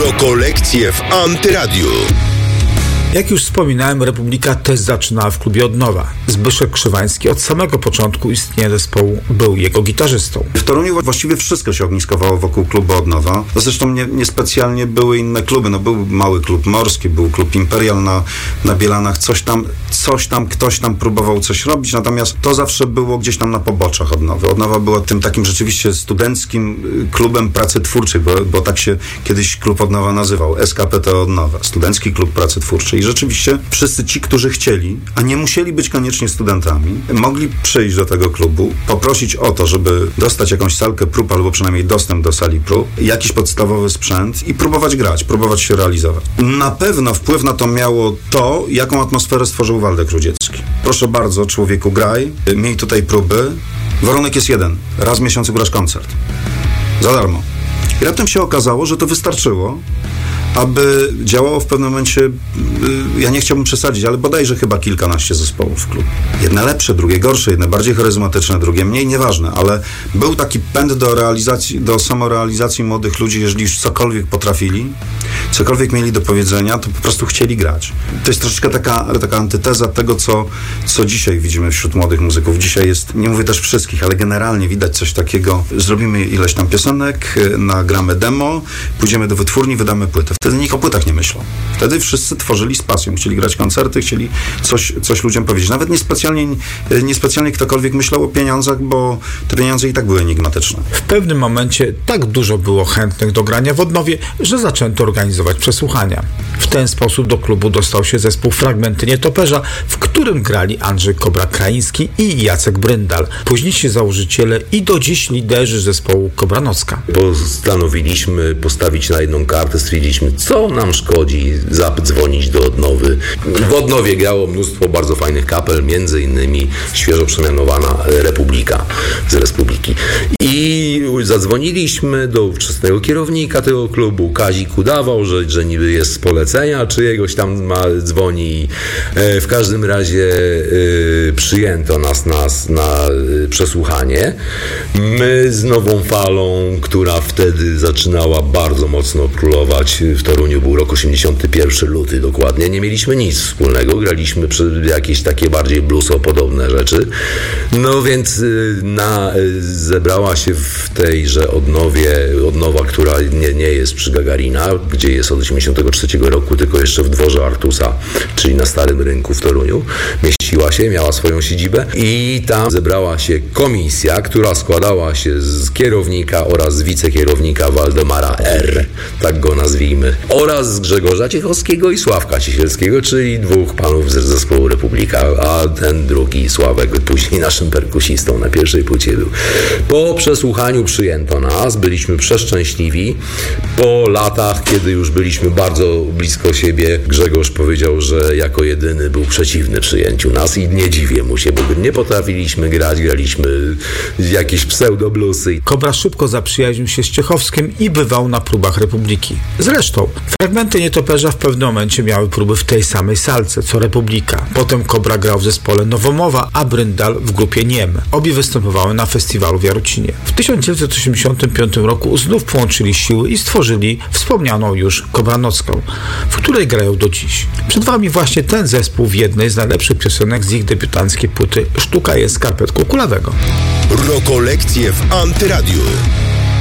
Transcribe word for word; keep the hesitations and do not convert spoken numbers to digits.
Rokolekcje w Antyradiu. Jak już wspominałem, Republika też zaczynała w klubie od nowa. Zbyszek Krzywański od samego początku istnienia zespołu był jego gitarzystą. W Toruniu właściwie wszystko się ogniskowało wokół klubu od nowa. Zresztą nie, niespecjalnie były inne kluby. No, był mały klub morski, był klub Imperial na, na Bielanach. Coś tam, coś tam, ktoś tam próbował coś robić, natomiast to zawsze było gdzieś tam na poboczach od nowa. Od nowa była tym takim rzeczywiście studenckim klubem pracy twórczej, bo, bo tak się kiedyś klub od nowa nazywał. S K P T od nowa. Studencki Klub Pracy Twórczej. I rzeczywiście wszyscy ci, którzy chcieli, a nie musieli być koniecznie studentami, mogli przyjść do tego klubu, poprosić o to, żeby dostać jakąś salkę prób, albo przynajmniej dostęp do sali prób, jakiś podstawowy sprzęt i próbować grać, próbować się realizować. Na pewno wpływ na to miało to, jaką atmosferę stworzył Waldek Rudziecki. Proszę bardzo, człowieku, graj, miej tutaj próby. Warunek jest jeden. Raz w miesiącu grasz koncert. Za darmo. I raptem się okazało, że to wystarczyło, aby działało w pewnym momencie, ja nie chciałbym przesadzić, ale bodajże chyba kilkanaście zespołów w klubie. Jedne lepsze, drugie gorsze, jedne bardziej charyzmatyczne, drugie mniej, nieważne, ale był taki pęd do realizacji, do samorealizacji młodych ludzi, jeżeli już cokolwiek potrafili, cokolwiek mieli do powiedzenia, to po prostu chcieli grać. To jest troszeczkę taka, taka antyteza tego, co, co dzisiaj widzimy wśród młodych muzyków. Dzisiaj jest, nie mówię też wszystkich, ale generalnie widać coś takiego, zrobimy ileś tam piosenek, nagramy demo, pójdziemy do wytwórni, wydamy płytę. Wtedy nikt o płytach nie myślał. Wtedy wszyscy tworzyli z pasją. Chcieli grać koncerty, chcieli coś, coś ludziom powiedzieć. Nawet niespecjalnie, niespecjalnie ktokolwiek myślał o pieniądzach, bo te pieniądze i tak były enigmatyczne. W pewnym momencie tak dużo było chętnych do grania w odnowie, że zaczęto organizować przesłuchania. W ten sposób do klubu dostał się zespół Fragmenty Nietoperza, w którym grali Andrzej Kobra-Kraiński i Jacek Bryndal, późniejsi założyciele i do dziś liderzy zespołu Kobranocka. Postanowiliśmy postawić na jedną kartę, stwierdziliśmy, co nam szkodzi zadzwonić do Odnowy. W Odnowie grało mnóstwo bardzo fajnych kapel, między innymi świeżo przemianowana Republika z Republiki. I zadzwoniliśmy do ówczesnego kierownika tego klubu. Kazik udawał, że, że niby jest z polecenia, czyjegoś tam ma, dzwoni. W każdym razie y, przyjęto nas, nas na y, przesłuchanie. My z nową falą, która wtedy zaczynała bardzo mocno królować w Toruniu, był rok osiemdziesiąty pierwszy, luty dokładnie, nie mieliśmy nic wspólnego, graliśmy przy jakieś takie bardziej blueso-podobne rzeczy. No więc y, na, y, zebrała się w tejże Odnowie, Odnowa, która nie, nie jest przy Gagarina, gdzie jest od osiemdziesiątego trzeciego roku, tylko jeszcze w dworze Artusa, czyli na Starym Rynku w Toruniu. Mieściła się, miała swoją siedzibę i tam zebrała się komisja, która składała się z kierownika oraz wicekierownika Waldemara R., tak go nazwijmy, oraz z Grzegorza Ciechowskiego i Sławka Cisielskiego, czyli dwóch panów z zespołu Republika, a ten drugi, Sławek, później naszym perkusistą na pierwszej płycie był. Po przesłuchaniu przyjęto nas, byliśmy przeszczęśliwi. Po latach, kiedy już byliśmy bardzo blisko siebie, Grzegorz powiedział, że jako jedyny był przeciwny przyjęciu nas i nie dziwię mu się, bo nie potrafiliśmy grać, graliśmy jakieś pseudoblusy. Kobra szybko zaprzyjaźnił się z Ciechowskim i bywał na próbach Republiki. Zresztą Fragmenty Nietoperza w pewnym momencie miały próby w tej samej salce, co Republika. Potem Kobra grał w zespole Nowomowa, a Bryndal w grupie Niem. Obie występowały na festiwalu w Jarocinie. W tysiąc dziewięćset osiemdziesiątym piątym roku znów połączyli siły i stworzyli wspomnianą już Kobranocką, w której grają do dziś. Przed wami właśnie ten zespół w jednej z najlepszych piosenek z ich debiutanckiej płyty Sztuka jest skarpetką kulawego. Rokolekcje w Antyradiu.